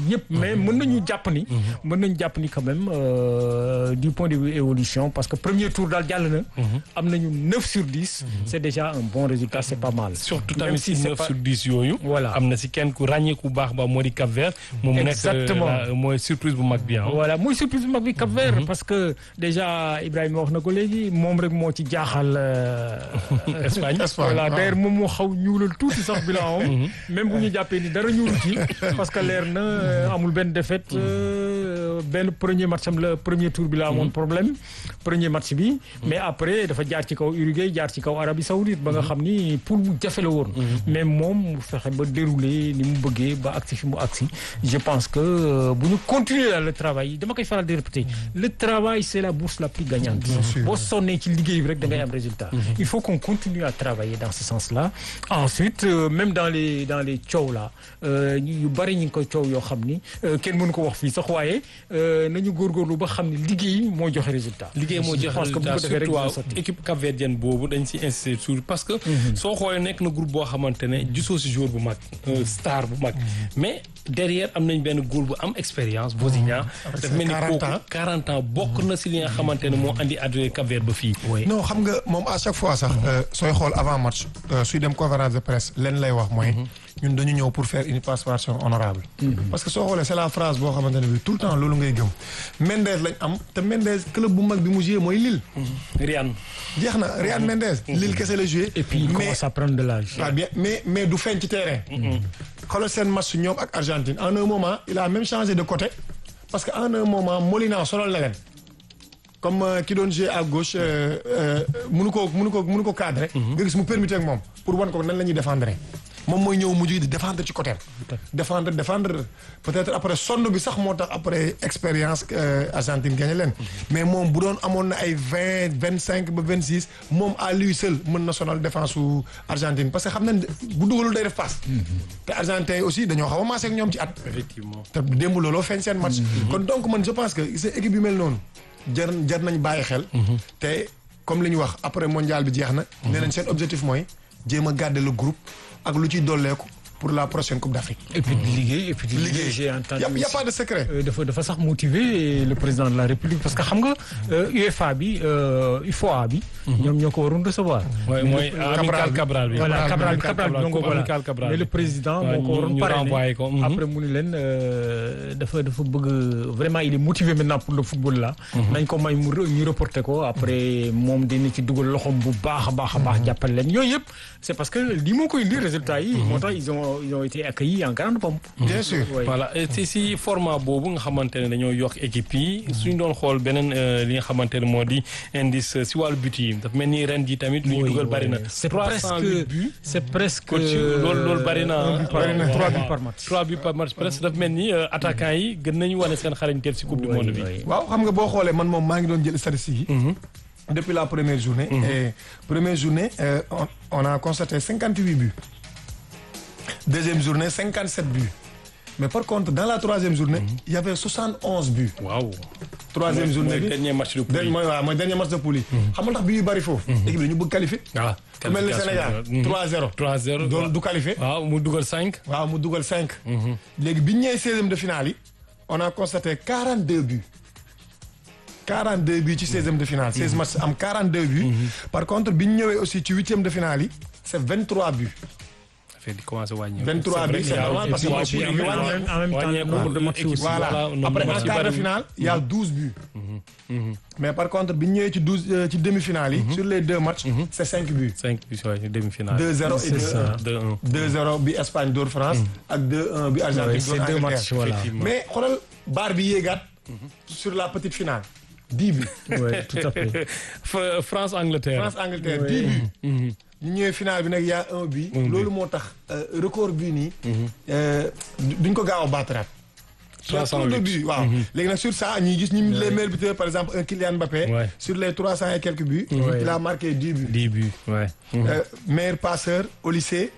yëpp mais mën nañu jàpp ni. mën nañu jàpp ni quand même euh, du point de vue évolution parce que premier tour daal jàll na. am nañu neuf sur dix. c'est déjà un bon résultat c'est pas mal. surtout Même tamit si si c'est neuf pas- sur dix yooyu. Voilà. am na si kenn ku ràññeeku bu baax ba moo di Cap Vert. moom mu nekk Exactement. la- mooy surprise bu mag bi ah. voilà muy surprise bu mag bi Cap Vert parce que déjà Ibrahima wax na ko léegi moom rek moo ci jaaxal. euh, Espagne. Espagne, voilà waaw. d'ailleurs moom moo xaw ñuulal tuuti sax bilan am même bu ñu jàppee ni dara ñuulu ci parce que leer na euh, amul benn défaite euh, benn premier match am la premier tour bi la amoon problème premier match bi mais après dafa jaar ci kaw Uruguay jaar ci kaw Arabie Saoudite ba nga xam ni pour mu jafe la woon mais moom mu fexe ba dérouler ni mu bëggee ba agsi fi mu agsi je pense que euh, bu ñu continuer là le travail dama koy faral di répéter le travail c'est la bourse la plus gagnante sûr. boo sonnee ci liggéey bi rek da ngay am résultat il faut qu'on continue à travailler dans ce sens-là ensuite euh, même dans les dans les coow là euh, yu bari ñu ngi koy coow yoo xam ni euh, kenn mënu ko wax fii sax waaye euh, nañu góorgóorlu ba xam ni liggéey moo joxe résultat liggéey moo Je joxe pense que bu ko résultat defee rek surtout dina waaw sotti. équipe capverdienne boobu dañ si insister sur parce que soo xoolee nekk na groupe boo xamante ne gisoo si joueur bu mag euh, star bu mag mais derrière am nañ benn góor bu am expérience Bosigna daf mel ni quarante kooku ans. quarante ans bokk na si li nga xamante ne moo andi adré Cap-Vert ba fii non xam nga moom à chaque fois sax euh, sooy xool avant match euh, suy dem conférence de presse leen lay wax mooy ñun dañu ñëw pour faire une participation honorable parce que soo xoolee c'est la phrase boo xamante ne bi tout le temps loolu ngay gëm Mendes lañ am te Mendes club bu mag bi mu joué mooy Lille Rian jeex na Riyad Mendes Lille kese la joué et puis il mais commence à prendre de l'âge ah bien mais mais du feeñ ci terrain xoolal seen match ñoom ak Argentine en un moment il a même changé de côté parce que en un moment Molina sonal na leen comme euh, ki doon jouer à gauche euh, euh, mënu ko mënu ko mënu ko cadrer nga gis mu permettre ak moom pour wan ko nan la ñuy défendre moom mooy ñëw mujj di défendre ci côté défendre défendre peut-être après sonn bi sax moo tax après expérience euh, Argentine gagné leen mais moom bu doon amoon na ay vingt vingt cinq ba vingt six moom à lui seul mën na sonal défense su Argentine parce que xam nañ bu dugalul day def passe te Argentin yi aussi dañoo xaw a maase ak ñoom ci at effectivement te démb looloo feeñ seen match kon donc man je pense que c'est équipe yu mel noonu jar jar nañ bàyyi xel te comme li ñu wax après mondial bi jeex na nee nañ seen objectif mooy jéem a garder le groupe ak lu ciy dolleeku pour la prochaine Coupe d'Afrique. et puis di liggéey et puis di liggéey liggéey j'ai entendu y a y a pas de secret. Euh, dafa dafa sax motiver le président de la République parce que xam nga euh, UEFA bi euh, U F O A bi. ñoom ñoo ko waroon recevoir. mooy mooy amical Cabral bi voilà Cabral Amical Cabral bi donc comme voilà amical Cabral mais bi. le président Ouais, moo ko waroon ñu renvoyé parrainer ko, mhm. après mu ni leen euh, dafa dafa bëgg vraiment il est motivé maintenant pour le football là. nañ ko may mu re- ñu reporter ko après moom dina ci dugal loxoom bu baax a baax a baax jàppale leen yooyu yëpp c'est parce que lii moo koy indi résultat yi. moo tax ils ont ils ont été accueillis en grande pompe. bien sûr. Ouais. voilà et si si format boobu nga xamante ne dañoo yokk équipe yi suñ doon xool beneen euh, li nga xamante ne moo di indice si wàllu but yi dafa mel ni ren ji tamit lu ñu Oui, dugal oui. bari na C'est trois cent huit presque buts c'est presque coach loolu loolu bari na un but par- bari na. trois waaw, buts waaw. par match. trois buts par match presque dafa mel ni euh, attaquants yi gën nañu wane seen xarañteef si coupe du monde bi. waaw xam nga boo xoolee man moom maa ngi doon jël statistiques yi. depuis la première journée. et première journée euh, on, on a constaté cinquante-huit buts. deuxième journée cinquante-sept buts. mais par contre dans la troisième journée. il y avait soixante-onze buts. waaw. troisième mooy journée bi dernier match de poule dernier mooy waaw mooy dernier match de poule yi. xam nga tax bii yu bëri foofu. équipe dañu bëgg qualifier. ah ku mel ni Sénégal trois zéro. trois zéro doon du qualifier. waaw mu dugal cinq. waaw mu dugal cinq. léegi bi ñu ñëwee seizième de finale yi. on a constaté quarante-deux buts. quarante-deux buts ci seizième de finale. seize matchs am quarante-deux buts. par contre bi ñu ñëwee aussi ci huitième de finale yi. c'est vingt-trois buts. affaire di commencé wàññi. vingt-trois buts c'est normal parce que Et mooy puis, poule en yi même- wàññi. en même temps, wàññeeku nombre de matchs équipe, aussi. Voilà. nombre de Après, matchs en yi quart de bari. finale, il y a douze buts. Mais par contre, bi ñu ñëwee ci douze euh, ci demi-finale yi. sur les deux matchs. c'est cinq buts. cinq buts waaye demi-finale. deux zéro et C'est deux ça. un. deux un. deux zéro bi Espagne dóor France. ak deux un bi Argentine Ouais, dóor c'est deux Angleterre. matchs voilà. Effectivement. Mais xoolal baar bi yéegaat. sur la petite finale. dix buts. Ouais, tout à fait. F- France Angleterre. France Angleterre Ouais. dix buts. ñu ñëwee finale bi nag y a un but. loolu moo tax euh, record bii nii. euh, duñ ko gaaw a baataraat. trois cent huit. de buts waaw. léegi nag sur ça ñuy gis ñu les meilleurs buteurs par exemple un Kylian Mbappé. Ouais. sur les trois cent et quelques buts. Ouais. il a marqué dix buts. dix buts ouais. Euh, meilleur passeur au lycée. ouais.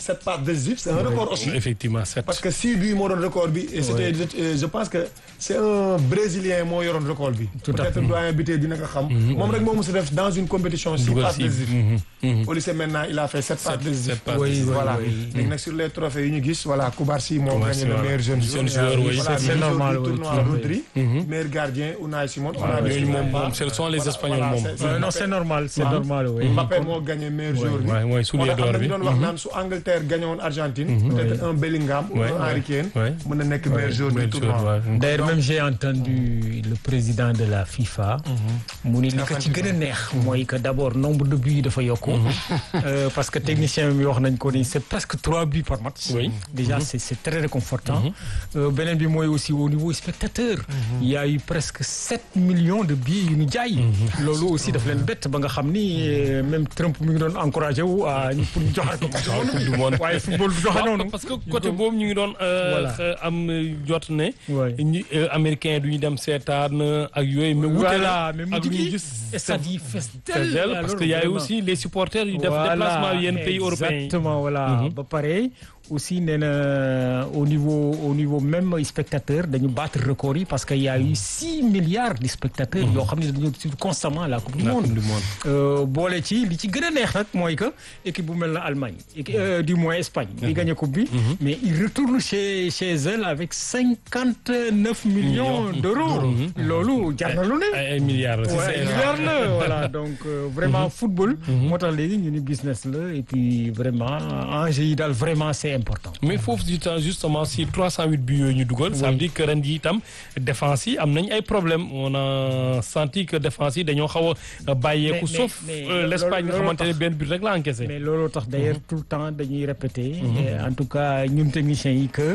sept passes décisives c'est un record aussi. effectivement sept. parce que six buts moo doon record bi. et c'était euh, je pense que c'est un brésilien moo yoroon record bi. Tout à fait. peut-être doyen bi tey dina ko xam. moom rek moo mos a def dans une compétition six Dugal passes six. décisives. Mhm, mhm. au lycée maintenant il a fait sept passes décisives. sept passes Oui, décisives. oui, voilà oui. léegi nag sur les trophées yu ñu gis voilà Koubarsi moo Koubarsi, gagné le voilà. meilleur jeune Jeune joueur. joueur, oui. Voilà, C'est meilleur normal, joueur du oui, tournoi tout à fait. Rodri. meilleur gardien Unai Simon. on a Voilà, reçu yooyu moom Mbappé. moom ce sont les Voilà, Espagnols voilà, moom. c'est- c'est Euh, non Mbappé. c'est normal c'est Ah. normal oui. Mbappé moo gagné meilleur joueur bi. Ouais, ouais, soulier moo tax am d'or na bi. ñu doon wax naan su Angleterre gagné woon Argentine. peut-être un Bellingham ou Ouais, un ouais. Harry Kane. Ouais. mën na nekk meilleur joueur du Meilleur joueur, tournoi. ouais. D'ailleurs même j'ai entendu le président de la FIFA mu ni li ko ci gën a neex mooy que d'abord nombre de buts yi dafa yokku Euh, parce que technicien bi wax nañ ko ni c'est presque trois buts par match. Oui. Déjà c'est c'est très réconfortant. Euh, beneen bi mooy aussi au niveau spectateur il y a eu presque sept millions de billets yu ñu jaay. loolu aussi daf leen bett ba nga xam ni euh, même Trump mi ngi doon encouragé wu à pour ñu joxe ko. Coupe du monde. waaye football du joxe noonu. parce que côté boobu ñu ngi doon euh, Voilà. euh, am euh, jot ne. Ouais. ñi euh, américain du ñu dem seetaan ak yooyu. mais wute Voilà, la mais ak mujj lu ñu gi gis. stade yi fees Tel, dell. parce Alors, que y a vraiment. aussi les supporters yu def déplacement yenn pays européens yi. Exactement voilà ba pare aussi nee na au niveau au niveau même spectateur dañu battre record yi parce que y a eu six milliards de spectateurs yoo xam ne dañu suivre constamment la coupe du La monde. Coupe du monde. Euh, boole ci li ci gën a neex nag mooy que équipe bu mel na Allemagne équipe, euh, du moins Espagne di gagné coupe bi mais il retourne chez chez elle avec cinquante neuf millions d'euros loolu jar na lu ne. ay ay milliards. c'est Ouais, ça. milliard la voilà donc euh, vraiment football. moo tax léegi ñu ni business la et puis vraiment enjeu yi daal vraiment c'est important. mais foofu di temps justement si trois cent huit buts yooyu ñu dugal. ça veut dire que ren jii itam défense yi am nañ ay problèmes on a senti que défense yi dañoo xaw a bàyyeeku. mais- sauf mais- euh, l'Espagne nga loolu- xamante ne loolu benn but rek la encaissé. mais looloo tax d'ailleurs tout le temps dañuy répéter. euh, en tout cas ñun techniciens yi que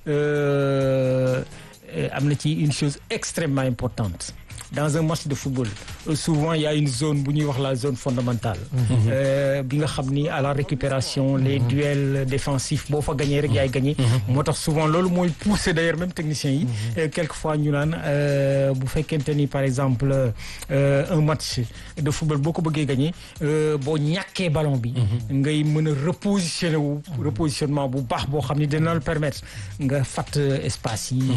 euh, euh, am na ci une chose extrêmement importante. Dans un match de football euh, souvent il y a une zone bu ñuy wax la zone fondamentale. Euh, bi nga xam ni à la récupération les duels défensifs boo fa gagné rek yaay gagné. moo tax souvent loolu mooy pousser d'ailleurs même techniciens yi. Euh, quelquefois ñu naan euh, bu fekkente ni par exemple euh, un match de football boo ko bëggee gagné euh, boo ñàkkee ballon bi. ngay mën a repositionner wu. repositionnement bu baax boo xam ni dina la permettre nga fat espace yi.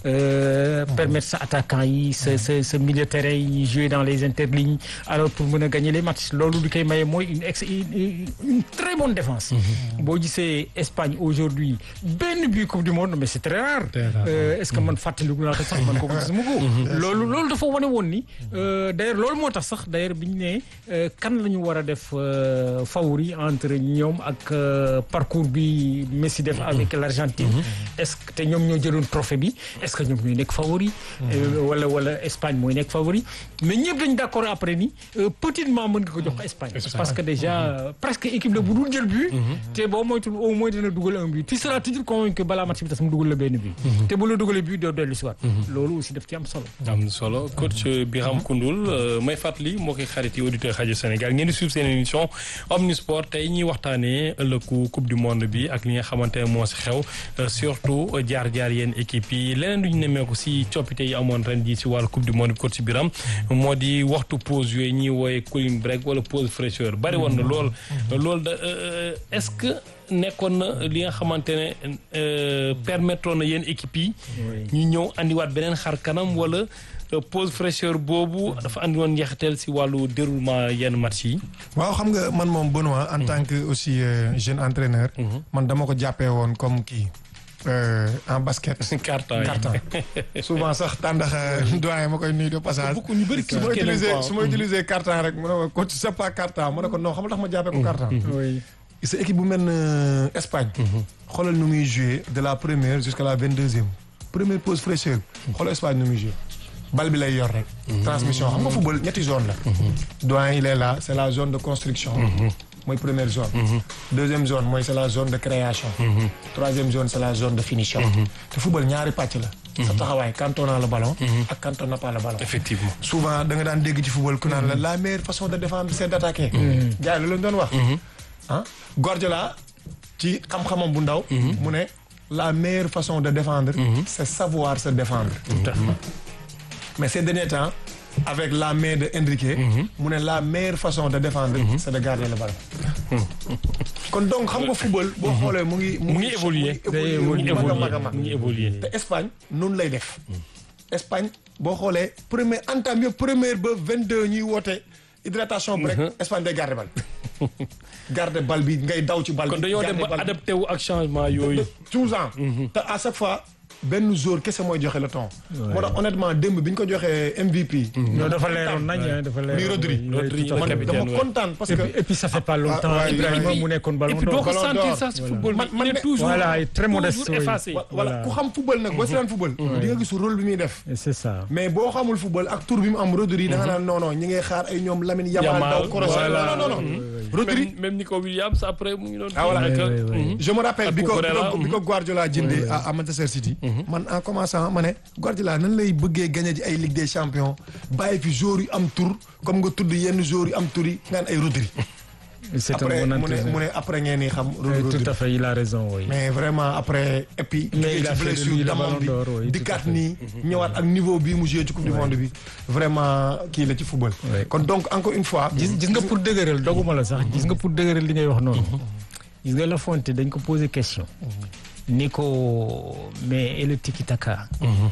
euh, permettre sa attaquant yi sa sa sa milieu de terrain yi jouer dans les interlignes alors pour mën a gagner les matchs loolu li koy maye mooy une ex une, une très bonne défense. boo gisee Espagne aujourd'hui benn but coupe du monde mais c'est très rare. Très rare. Euh, est-ce que man fàttaliku naa ko sax man ko gis mu ko. loolu loolu dafa wane woon ni euh, d'ailleurs loolu moo tax sax d'ailleurs bi ñu ne euh, kan la ñu war a def euh, favori entre ñoom ak euh, parcours bi Messi def avec l'Argentine. est-ce que te ñoom ñoo jëloon trophée bi est-ce que ñoom ñooy nekk favori. Euh, wala wala Espagne mooy nekk favori mais ñëpp dañu d'accord après ni euh, petitement mën nga ko jox Espagne. parce que déjà euh, presque équipe la bu dul jël but. te boo moytul au moins dina dugal un but tu seras toujours convaincu que balaa match bi tas mu dugal la benn but. te bu la dugalee but doo dellu si waat. loolu aussi daf ci am solo. am na solo coach Birame Koundoul euh, may fàttali moo koy xarit yi auditeur rajo Sénégal ngeen di suivre seen émission Omnisport tey ñuy waxtaanee ëllëgu coupe du monde bi ak li nga xamante ne moo si xew euh, surtout jaar-jaar yenn équipe yi leneen du ñu nemmeeku si coppite yi amoon ren jii si wàllu coupe du monde bi coach Birame moo di waxtu pause yooyu ñuy wooye cooling break wala pause fraîcheur bari woon na lool. loolu da euh, est-ce que nekkoon na li nga xamante ne euh, permettre na yenn équipe yi. ñu ñëw andiwaat beneen xar kanam wala. pause fraîcheur boobu dafa andi woon njeexital si wàllu déroulement yenn match yi. waaw xam nga man moom Benoît en tant que aussi euh, jeune entraîneur. man dama ko jàppee woon comme kii euh, en basket. carton yi carton souvent sax tàndax doyen ma koy nuyu de passage. beaucoup ñu bëri su ma utiliser su ma utiliser carton rek mu ne ma coach c'est pas carton mu ne ko non xam nga tax ma jàppee ko carton. oui. sa équipe bu mel ne Espagne. xoolal nu muy jouer de la première jusqu'à la vingt-deuxième première pause fraîcheur. xoolal Espagne nu muy jouer. bal bi lay yor rek. transmission xam nga football ñetti zone la. doyen il est là c'est la zone de construction. mooy première zone. deuxième zone mooy c'est la zone de création. troisième zone c'est la zone de finition. te football ñaari pàcc la. sa taxawaay quand on a le ballon. ak quand on n'a pas le ballon. effectivement. souvent da nga daan dégg ci football ku naan la la meilleure façon de défendre c'est d'attaquer. gars yi la ñu doon wax. ah Guardiola ci xam-xamam bu ndaw. mu ne la meilleure façon de défendre. c'est savoir se défendre. tout à fait. mais ces derniers temps avec la main de Enrique. mu ne la meilleure façon de défendre. c'est de garder le ballon. kon donc xam nga football boo xoolee mu ngi. mu ngi évoluer mu ngi évoluer mu ngi évoluer te Espagne noonu lay def. Espagne boo xoolee premier entame yëpp première ba vingt-deux ñuy woote hydratation break. Espagne day garder bal. garder bal bi ngay daw ci bal bi. kon dañoo dem ba adapté wu ak changement yooyu. tout ans. te à chaque fois. benn jour kese mooy joxe le temps. moo tax honnêtement démb bi ñu ko joxee M V P. non dafa leeroon nañ dafa leeroon. muy Rodri. Rodri man dama kontaan parce que. et puis ça fait pas longtemps Ibrahima mu nekkoon ballon d'or. et puis doo ko sentir sax si football bi il est toujours. voilà très modeste. toujours effacé. voilà ku xam football nag boo si daan football. di nga gis rôle bi muy def. c'est ça. mais boo xamul football ak tour bi mu am Rodri da nga naan non non ñi ngay xaar ay ñoom Lamine Yamal daw Cross. non non non. Rodri même Nico Williams après mu ngi doon. ah voilà je me rappelle bi ko bi ko Guardiola jëndee à Manchester City. man en commençant ma ne Guardiola nan lay bëggee gagné ji ay Ligue des Champions bàyyi fi joueurs yu am tour comme nga tudd yenn joueurs yu am tour yi naan ay Rodri. c'est un après bon mu ne mu ne après ngeen ni xam. Rodri tout à fait il a raison oui. mais vraiment après et puis. mais il a fait blessure damam bi dikkaat nii ñëwaat ak niveau bii mu joué ci coupe du monde bi vraiment kii la ci football. kon donc encore une fois. gis gis nga pour dëgëral doguma la sax gis nga pour dëgëral li ngay wax noonu. gis nga La Fonte dañ ko poser question. ni ko mais et le tiki-taka.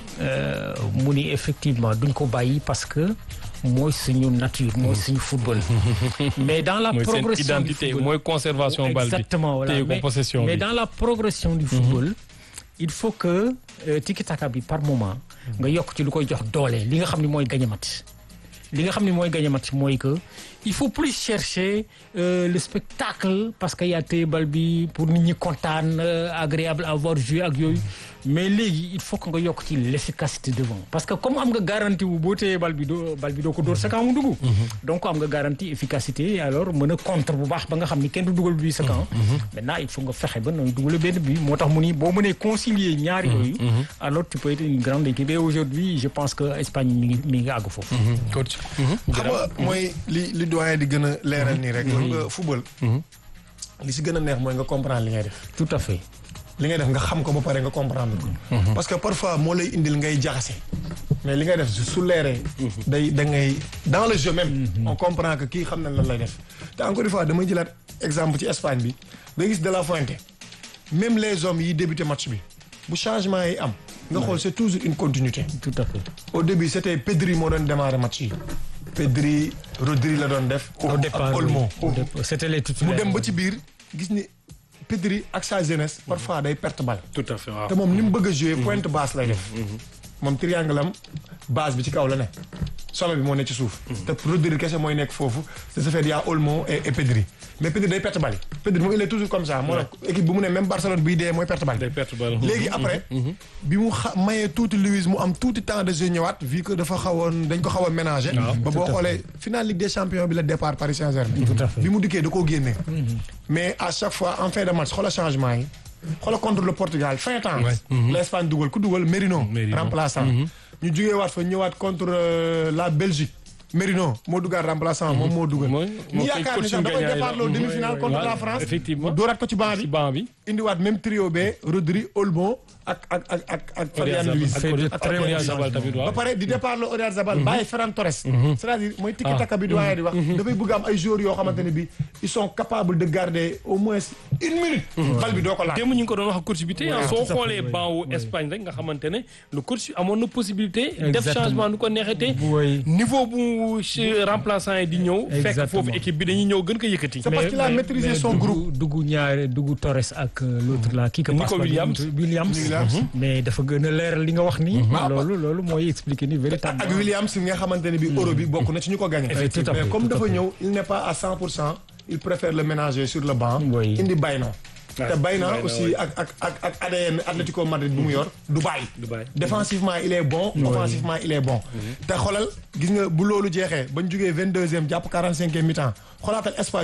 mu ni effectivement duñ ko bàyyi parce que mooy suñu nature mooy suñu football. mais dans la mooy progression seen identité du football mooy conservation bal bi exactement voilà téye ko mais, possession mais bi. dans la progression du football. il faut que euh, tiki-taka bi par moment. nga yokk ci lu koy jox doole li nga xam ne mooy gagné match. li nga xam ne mooy gagné match mooy que il faut plus chercher euh, le spectacle parce que y a téye bal bi pour nit ñi kontaan euh, agréable à voir jouer ak yooyu mais léegi il faut que nga yokk ci l'efficacité devant parce que comme am nga garantie wu boo téyee bal bi doo bal bi doo ko dóor sa camp mu dugg. donc am nga garantie efficacité alors mën a contre bu baax ba nga xam ni kenn du dugal bi sa camp. maintenant il faut nga fexe ba nooy dugal benn bi moo tax mu ni boo mënee concilier ñaari yooyu. alors tu peux être une grande équipe et aujourd'hui je pense que Espagne mi ngi mi ngi àgg foofu. coach. xam nga mooy li li doyen di gën a leeral nii rek. xam nga football. li si gën a neex mooy nga comprendre li ngay def. tout à fait. li ngay def nga xam ko ba pare nga comprendre ko. parce que parfois moo lay indil ngay jaxase. mais li ngay def su leeree. day da ngay dans le jeu même. on comprend que kii xam na lan lay def. te encore une fois damay jëlaat exemple ci Espagne bi nga gis De La Fuente même les hommes yi débuté match bi bu changement yi am. nga xool c'est toujours une continuité. tout à fait. au début c'était Pedri moo doon démarrer match yi. Pedri Rodri la doon def. au départ ak Olmo. c'était les titulaires. mu dem ba ci biir gis ni Pedri ak sa jeunesse parfois day perte balle. tout à fait waaw. te moom ni mu bëgg a jouer pointe basse lay def. moom triangle am base bi ci kaw la ne. sommet bi moo ne ci suuf. te Rodri kese mooy nekk foofu de ce fait y a Olmo et et Pedri mais Pedri day perte balle. Pedri moom il est toujours comme ça. moo tax équipe bu mu ne même Barcelone buy dee mooy perte balle. day perte balle. léegi après. bi mu xa mayee tuuti Luis mu am tuuti temps de jeu ñëwaat vu que dafa xawoon dañ ko xaw a ménager. ba boo xoolee final Ligue des Champions bi la départ Paris Saint-Germain. tout à fait. bi mu dikkee da koo génnee. mais à chaque fois en fin de match xoolal changement yi. xoolal contre le Portugal fin temps. l'Espagne dugal ku dugal Merino. remplaçant. ñu jugee waat fa ñëwaat contre la Belgique. Merino moo dugal remplaçant moom moo dugal. ñu yaakaar ni sax dafay départ loolu demi-finale contre la France. effectivement dooraat ko ci banc ci bi. banc bi. indiwaat même trio be Rodri Olmo ak ak ak ak ak Fabian Ruiz. ak Oyarzabal tamit waaw. ba pare di départ le Oyarzabal bàyyi Ferran Torres. c'est-à-dire mooy tiki taka bi doyen di wax. dafay bëgg am ay joueurs yoo xamante ne bi ils sont capables de garder au moins une minute. bal bi doo ko laal. démb ñu ngi ko doon wax ak coach bi tey soo xoolee banc wu Espagne rek nga xamante ne le coach amoon na possibilité. def changement nu ko neexee te niveau bu remplaçant yi di ñëw. fekk foofu équipe bi dañuy ñëw gën ko yëkkati. c'est parce qu'il a maîtrisé son groupe. dugg ñaare dugg Torres ak l'autre là kii que Nico Williams Williams. mais dafa gën a leeral li nga wax nii. loolu loolu mooy expliquer ni véritablement. ak Williams nga xamante ne bi euro bi bokk na ci ñu ko gagné. tout à fait mais comme dafa ñëw il n'est pas à cent pour cent il préfère le ménager sur le banc. indi Bayno. te Bayna aussi ak ak ak ak A D N Atlético Madrid bu mu yor du bàyyi. défensivement il est bon. offensivement il est bon. te xoolal gis nga bu loolu jeexee bañ jugee vingt-deuxième jàpp quarante-cinquième mi-temps xoolaatal Espagne.